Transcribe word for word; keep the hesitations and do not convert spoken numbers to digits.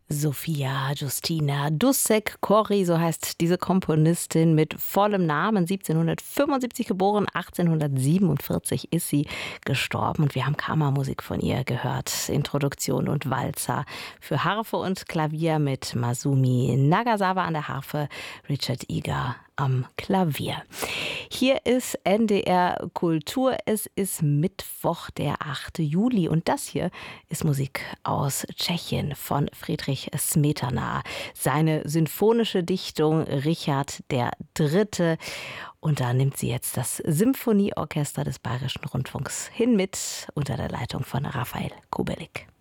Sofia Justina Dussek-Corry, so heißt diese Komponistin mit vollem Namen, siebzehnhundertfünfundsiebzig geboren, achtzehnhundertsiebenundvierzig ist sie gestorben und wir haben Kammermusik von ihr gehört, Introduktion und Walzer für Harfe und Klavier mit Masumi Nagasawa an der Harfe, Richard Egar am Klavier. Hier ist N D R Kultur. Es ist Mittwoch, der achte Juli. Und das hier ist Musik aus Tschechien von Friedrich Smetana. Seine sinfonische Dichtung Richard der Dritte. Und da nimmt sie jetzt das Symphonieorchester des Bayerischen Rundfunks hin mit, unter der Leitung von Raphael Kubelik.